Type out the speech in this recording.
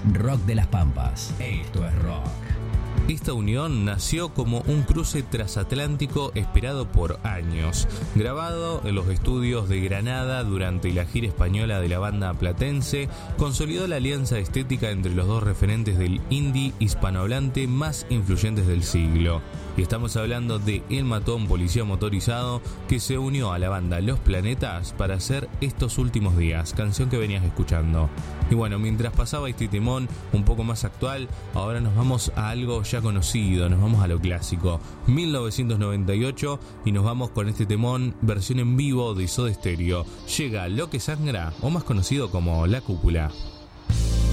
Rock de las Pampas. Esto es rock. Esta unión nació como un cruce transatlántico esperado por años. Grabado en los estudios de Granada durante la gira española de la banda platense, consolidó la alianza estética entre los dos referentes del indie hispanohablante más influyentes del siglo. Y estamos hablando de El Matón Policía Motorizado, que se unió a la banda Los Planetas para hacer Estos Últimos Días, canción que venías escuchando. Y bueno, mientras pasaba este temón un poco más actual, ahora nos vamos a algo ya conocido, nos vamos a lo clásico, 1998, y nos vamos con este temón, versión en vivo de Soda Stereo. Llega Lo que sangra, o más conocido como La Cúpula.